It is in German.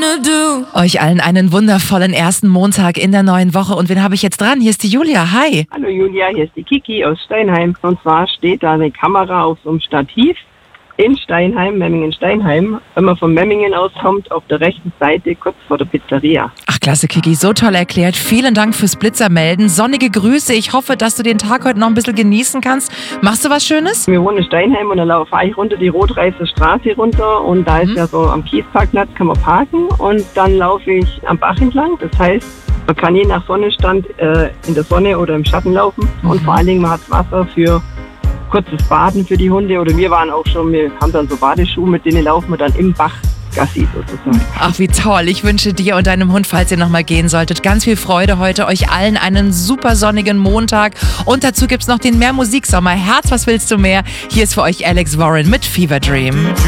Euch allen einen wundervollen ersten Montag in der neuen Woche. Und wen habe ich jetzt dran? Hier ist die Julia. Hi. Hallo Julia, hier ist die Kiki aus Steinheim. Und zwar steht da eine Kamera auf so einem Stativ in Steinheim, Memmingen-Steinheim. Wenn man von Memmingen aus kommt, auf der rechten Seite, kurz vor der Pizzeria. Ach, klasse, Kiki. So toll erklärt. Vielen Dank fürs Blitzermelden. Sonnige Grüße. Ich hoffe, dass du den Tag heute noch ein bisschen genießen kannst. Machst du was Schönes? Wir wohnen in Steinheim und dann fahre ich runter die Rot-Reißer Straße runter. Und da ist ja so am Kiesparkplatz, kann man parken. Und dann laufe ich am Bach entlang. Das heißt, man kann je nach Sonnenstand in der Sonne oder im Schatten laufen. Und vor allen Dingen, man hat Wasser für kurzes Baden für die Hunde. Oder wir haben dann so Badeschuhe, mit denen laufen wir dann im Bach Gassi sozusagen. Ach, wie toll. Ich wünsche dir und deinem Hund, falls ihr nochmal gehen solltet, ganz viel Freude heute. Euch allen einen super sonnigen Montag. Und dazu gibt's noch den Mehr Musiksommer. Herz, was willst du mehr? Hier ist für euch Alex Warren mit Fever Dream.